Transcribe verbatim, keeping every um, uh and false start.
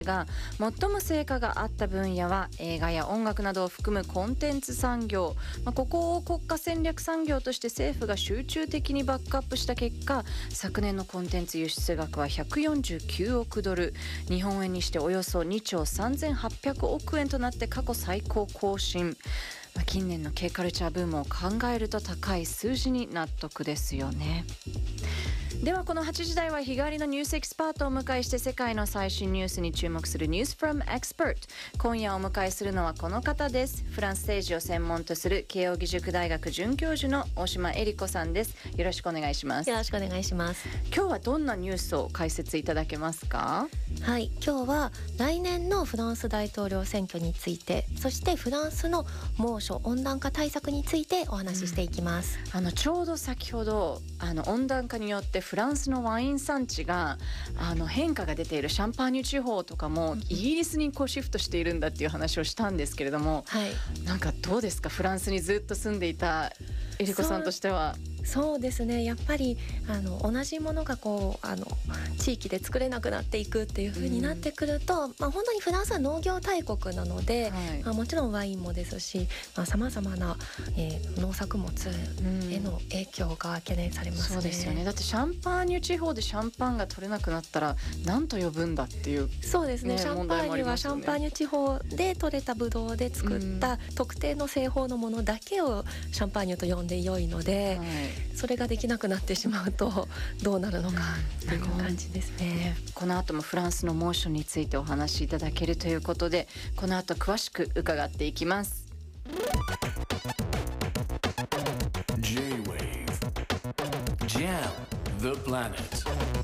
が最も成果があった分野は映画や音楽などを含むコンテンツ産業、まあ、ここを国家戦略産業として政府が集中的にバックアップした結果、昨年のコンテンツ輸出額はひゃくよんじゅうきゅうおくドル、日本円にしておよそにちょうさんぜんはっぴゃくおくえんとなって過去最高更新。まあ、近年の K カルチャーブームを考えると高い数字に納得ですよね。ではこのはちじ台は日替わりのニュースエキスパートをお迎えして世界の最新ニュースに注目する News from Expert。 今夜お迎えするのはこの方です。フランス政治を専門とする慶應義塾大学准教授の大島恵理子さんです。よろしくお願いします。 よろしくお願いします。 今日はどんなニュースを解説いただけますか？ はい、今日は来年のフランス大統領選挙について、そしてフランスの猛暑温暖化対策についてお話ししていきます、 うん、あのちょうど先ほどあの温暖化によってフランスのワイン産地があの変化が出ているシャンパーニュ地方とかもイギリスにこうシフトしているんだっていう話をしたんですけれども、 はい、 なんかどうですか、フランスにずっと住んでいた恵理子さんとしては。 そうですね、やっぱりあの同じものがこうあの地域で作れなくなっていくっていう風になってくると、うん、まあ、本当にフランスは農業大国なので、はい、まあ、もちろんワインもですしさまざ、まな、えー、農作物への影響が懸念されますね、 うん、そうですよね。だってシャンパーニュ地方でシャンパンが取れなくなったら何と呼ぶんだっていう、ね、 そうですね、シャンパーニュはシャンパーニュ地方で取れたブドウで作った特定の製法のものだけをシャンパーニュと呼んで良いので、はい、それができなくなってしまうとどうなるのかっていう感じですね。 この後もフランスの猛暑についてお話しいただけるということで、この後詳しく伺っていきます。 J-Wave Jam the Planet